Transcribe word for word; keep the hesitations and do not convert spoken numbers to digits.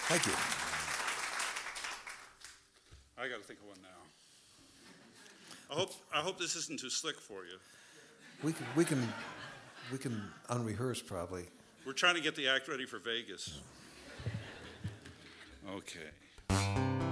Thank you. I got to think of one now. I hope I hope this isn't too slick for you. We can we can we can unrehearse probably. We're trying to get the act ready for Vegas. Okay.